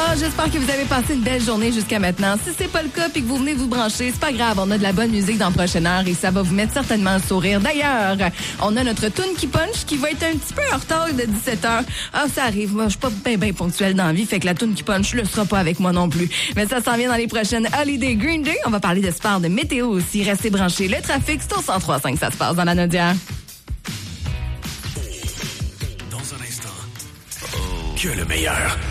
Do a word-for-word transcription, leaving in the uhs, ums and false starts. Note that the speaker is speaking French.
Ah, j'espère que vous avez passé une belle journée jusqu'à maintenant. Si c'est pas le cas puis que vous venez vous brancher, c'est pas grave, on a de la bonne musique dans la prochaine heure et ça va vous mettre certainement le sourire. D'ailleurs, on a notre tune qui punch qui va être un petit peu en retard de dix-sept heures. Ah, ça arrive, moi je suis pas bien ben ponctuelle dans la vie, fait que la tune qui punch le sera pas avec moi non plus. Mais ça s'en vient dans les prochaines Holiday Green Day. On va parler de sport, de météo aussi. Restez branchés. Le trafic, c'est au cent trois virgule cinq, ça se passe dans la Naudière. Dans un instant, oh. que le meilleur.